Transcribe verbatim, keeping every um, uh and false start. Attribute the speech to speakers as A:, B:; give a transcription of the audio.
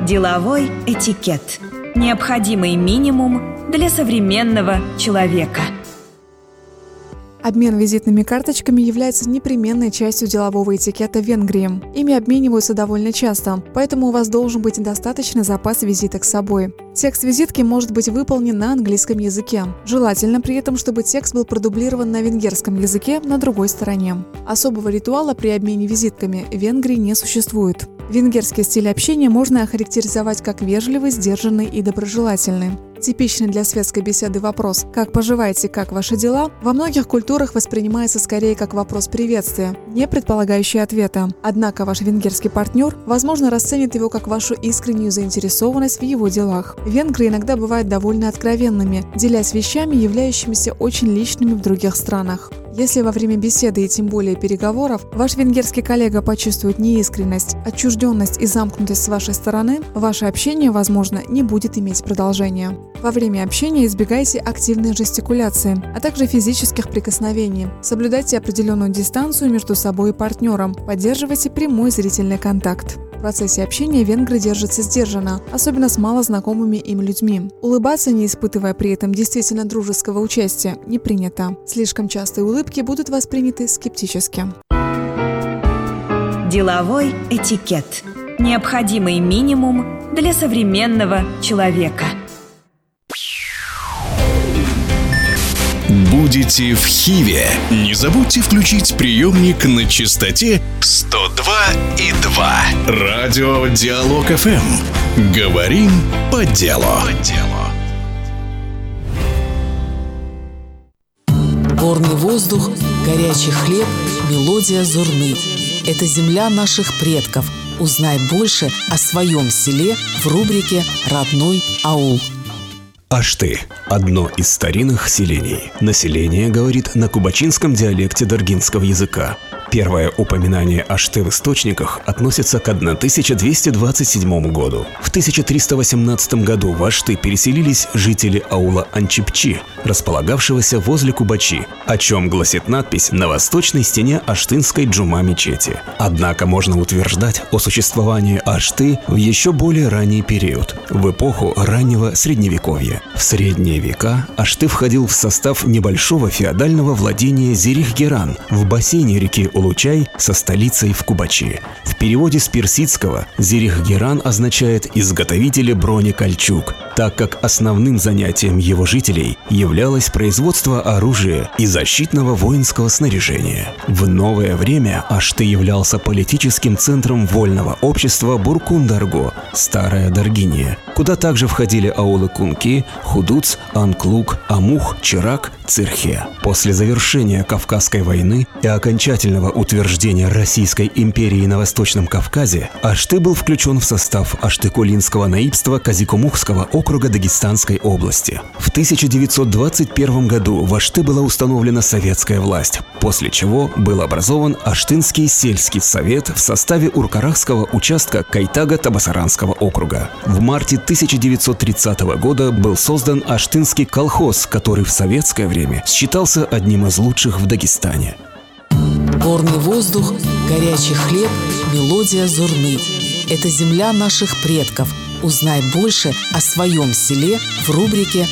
A: Деловой этикет. Необходимый минимум для современного человека.
B: Обмен визитными карточками является непременной частью делового этикета в Венгрии. Ими обмениваются довольно часто, поэтому у вас должен быть достаточный запас визиток с собой. Текст визитки может быть выполнен на английском языке. Желательно при этом, чтобы текст был продублирован на венгерском языке на другой стороне. Особого ритуала при обмене визитками в Венгрии не существует. Венгерский стиль общения можно охарактеризовать как вежливый, сдержанный и доброжелательный. Типичный для светской беседы вопрос «Как поживаете, как ваши дела?» во многих культурах воспринимается скорее как вопрос приветствия, не предполагающий ответа. Однако ваш венгерский партнер, возможно, расценит его как вашу искреннюю заинтересованность в его делах. Венгры иногда бывают довольно откровенными, делясь вещами, являющимися очень личными в других странах. Если во время беседы и тем более переговоров ваш венгерский коллега почувствует неискренность, отчужденность и замкнутость с вашей стороны, ваше общение, возможно, не будет иметь продолжения. Во время общения избегайте активной жестикуляции, а также физических прикосновений. Соблюдайте определенную дистанцию между собой и партнером, поддерживайте прямой зрительный контакт. В процессе общения венгры держатся сдержанно, особенно с малознакомыми им людьми. Улыбаться, не испытывая при этом действительно дружеского участия, не принято. Слишком частые улыбки будут восприняты скептически.
A: Деловой этикет. Необходимый минимум для современного человека.
C: Будете в Хиве? Не забудьте включить приемник на частоте сто два и два. Радио Диалог эф эм. Говорим по делу.
D: Горный воздух, горячий хлеб, мелодия зурны. Это земля наших предков. Узнай больше о своем селе в рубрике «Родной аул».
E: Ашты – одно из старинных селений. Население говорит на кубачинском диалекте даргинского языка. Первое упоминание Ашты в источниках относится к тысяча двести двадцать седьмому году. В тысяча триста восемнадцатом году в Ашты переселились жители аула Анчипчи, располагавшегося возле Кубачи, о чем гласит надпись на восточной стене Аштынской джума-мечети. Однако можно утверждать о существовании Ашты в еще более ранний период, в эпоху раннего Средневековья. В средние века Ашты входил в состав небольшого феодального владения Зирих-Геран в бассейне реки Улучай со столицей в Кубачи. В переводе с персидского Зирих-Геран означает «изготовители бронекольчуг», так как основным занятием его жителей являлось производство оружия и защитного воинского снаряжения. В новое время Ашты являлся политическим центром вольного общества Буркун-Дарго, Старая Даргиния, куда также входили аулы Кунки, Худуц, Анклук, Амух, Чирак, Цирхе. После завершения Кавказской войны и окончательного утверждения Российской империи на Восточном Кавказе, Ашты был включен в состав Ашты-Кулинского наибства Казикумухского округа Дагестанской области. В тысяча девятьсот двадцать первом году в Ашты была установлена советская власть, после чего был образован Аштынский сельский совет в составе Уркарахского участка Кайтага-Табасаранского округа. В марте тысяча девятьсот тридцатого года был создан Аштынский колхоз, который в советское время считался одним из лучших в Дагестане.
D: Горный воздух, горячий хлеб, мелодия зурны. Это земля наших предков. Узнай больше о своем селе в рубрике